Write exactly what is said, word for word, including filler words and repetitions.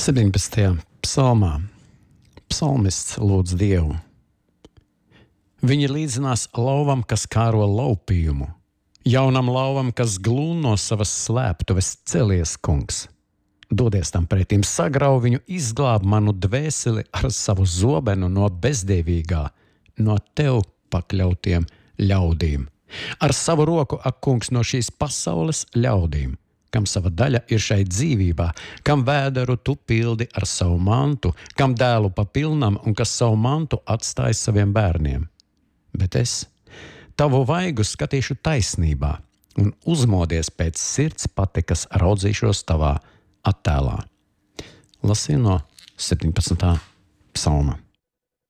sedemnадцatajā psalmā psalmists lūdz Dievu. Viņi līdzinās lauvam, kas kāro laupījumu, jaunam lauvam, kas glūn no savas slēptuves. Celies, kungs, dodies tam pretim, sagrauj viņu, izglāb manu dvēseli ar savu zobenu no bezdievīgā, no tev pakļautiem ļaudīm. Ar savu roku, ak, kungs, no šīs pasaules ļaudīm, kam sava daļa ir šai dzīvībā, kam vēderu tu pildi ar savu mantu, kam dēlu pa pilnam un kas savu mantu atstāj saviem bērniem. Bet es tavu vaigu skatīšu taisnībā un uzmodies pēc sirds patikas, raudzīšos tavā attēlā. Lasīju no sedemnадцatā psalma.